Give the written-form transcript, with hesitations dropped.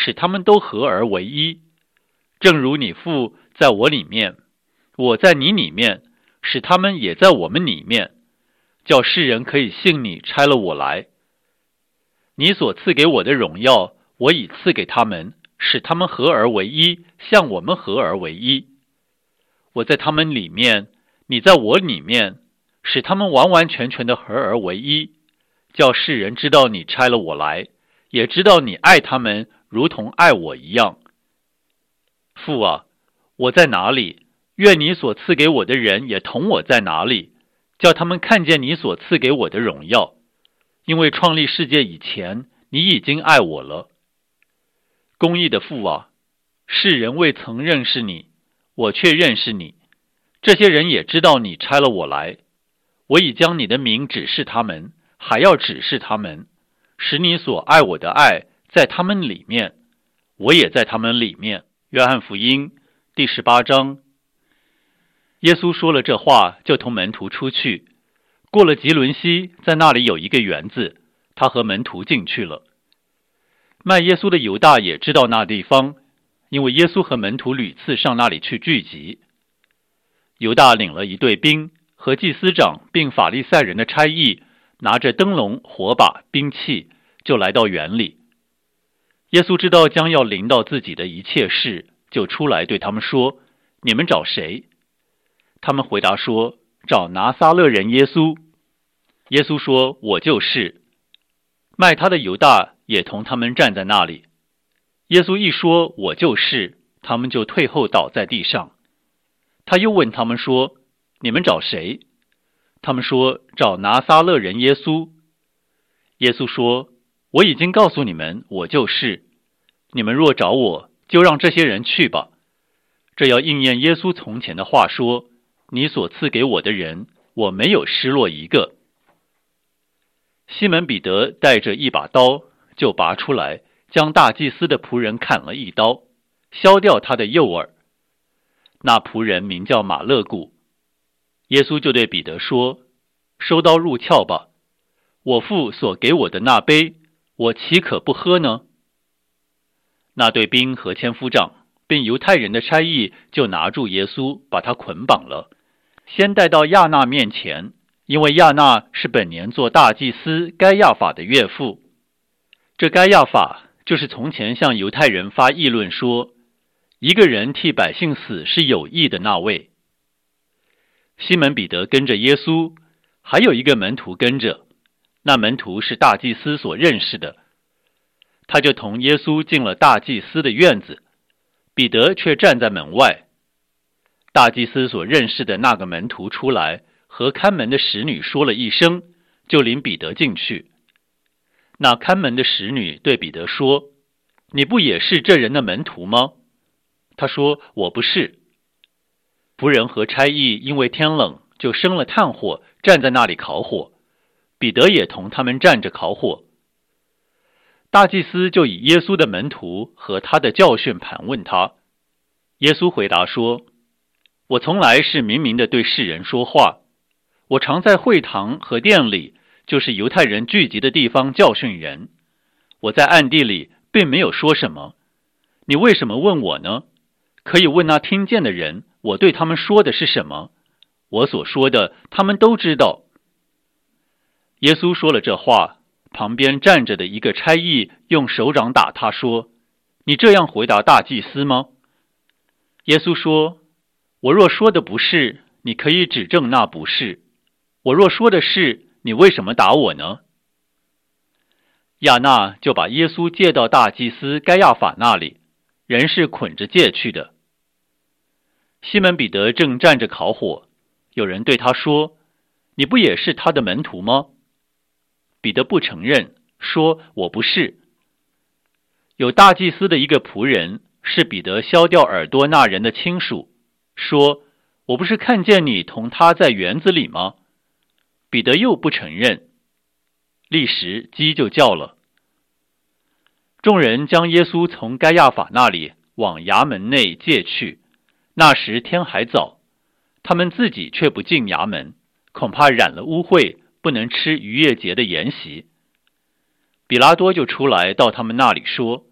使他们都合而为一，正如你父在我里面，我在你里面，使他们也在我们里面，叫世人可以信你差了我来。你所赐给我的荣耀，我已赐给他们，使他们合而为一，像我们合而为一。我在他们里面，你在我里面，使他们完完全全的合而为一，叫世人知道你差了我来，也知道你爱他们如同爱我一样。父啊，我在哪里，愿你所赐给我的人也同我在哪里，叫他们看见你所赐给我的荣耀。因为创立世界以前，你已经爱我了。公义的父啊，世人未曾认识你，我却认识你。这些人也知道你差了我来。我已将你的名指示他们，还要指示他们，使你所爱我的爱在他们里面，我也在他们里面。约翰福音第18章。耶稣说了这话，就同门徒出去。过了吉伦西，在那里有一个园子，他和门徒进去了。卖耶稣的犹大也知道那地方，因为耶稣和门徒屡次上那里去聚集。犹大领了一队兵，和祭司长并法利赛人的差役，拿着灯笼、火把、兵器，就来到园里。耶稣知道将要临到自己的一切事，就出来对他们说：你们找谁？他们回答说：找拿撒勒人耶稣。耶稣说：我就是。卖他的犹大也同他们站在那里。耶稣一说我就是，他们就退后倒在地上。他又问他们说：你们找谁？他们说：找拿撒勒人耶稣。耶稣说：我已经告诉你们，我就是。你们若找我，就让这些人去吧。这要应验耶稣从前的话说：你所赐给我的人，我没有失落一个。西门彼得带着一把刀，就拔出来，将大祭司的仆人砍了一刀，削掉他的右耳。那仆人名叫马勒古。耶稣就对彼得说：收刀入鞘吧。我父所给我的那杯，我岂可不喝呢？那队兵和千夫长并犹太人的差役就拿住耶稣，把他捆绑了，先带到亚那面前，因为亚那是本年做大祭司该亚法的岳父。这该亚法就是从前向犹太人发议论说，一个人替百姓死是有益的那位。西门彼得跟着耶稣，还有一个门徒跟着，那门徒是大祭司所认识的。他就同耶稣进了大祭司的院子，彼得却站在门外。大祭司所认识的那个门徒出来，和看门的使女说了一声，就领彼得进去。那看门的使女对彼得说：你不也是这人的门徒吗？他说：我不是。仆人和差役因为天冷，就生了炭火，站在那里烤火。彼得也同他们站着烤火。大祭司就以耶稣的门徒和他的教训盘问他。耶稣回答说：我从来是明明的对世人说话，我常在会堂和殿里，就是犹太人聚集的地方教训人。我在暗地里并没有说什么。你为什么问我呢？可以问那听见的人，我对他们说的是什么？我所说的，他们都知道。耶稣说了这话，旁边站着的一个差役用手掌打他说：你这样回答大祭司吗？耶稣说：我若说的不是，你可以指证那不是；我若说的是，你为什么打我呢？亚那就把耶稣借到大祭司该亚法那里，人是捆着借去的。西门彼得正站着烤火，有人对他说：你不也是他的门徒吗？彼得不承认，说：我不是。有大祭司的一个仆人，是彼得削掉耳朵那人的亲属，说：我不是看见你同他在园子里吗？彼得又不承认。立时鸡就叫了。众人将耶稣从该亚法那里往衙门内借去，那时天还早，他们自己却不进衙门，恐怕染了污秽，不能吃逾越节的筵席。比拉多就出来到他们那里说：